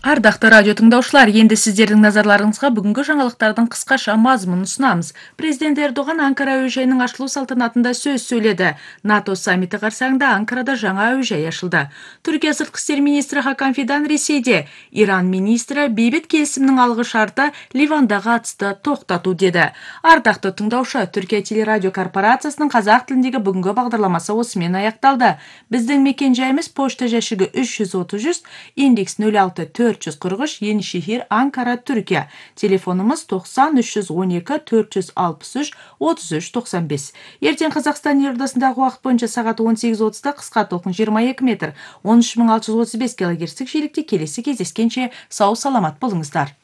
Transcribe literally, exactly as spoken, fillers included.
Ардақты радио тыңдаушылар, енді сіздердің назарларыңызға бүгінгі жаңалықтардың қысқаша мазмұнын ұсынамыз. Президент Эрдоған Анкара әуежайының ашылу салтанатында сөз сөйледі. НАТО саммиті қарсаңында Анкарада жаңа әуежай ашылды. Түркия сыртқы істер министрі Хакан Фидан Ресейде. Иран министрі бейбіт келісімнің алғы шарты Ливандағы атысты тоқтату деді. Ардақты тыңдаушы, Түркия телерадио корпорациясының қазақ тіліндегі бүгінгі бағдарламасы осымен аяқталды. Біздің мекен-жайымыз пошта жәшігі үш жүз отыз үш, индекс нөл алты төрт жүз қырық үш, Енишехир, Анкара, Түркия. Телефонымыз тоқсан үш жүз он екі төрт жүз алпыс үш отыз үш тоқсан бес. Ертең Қазақстан елордасындағы уақыт бойынша сағат он сегіз отызда қысқа толқын жиырма екі метр, он үш мың алты жүз отыз бес килогерцтік жиілікте келесі кездескенше сау саламат болыңыздар.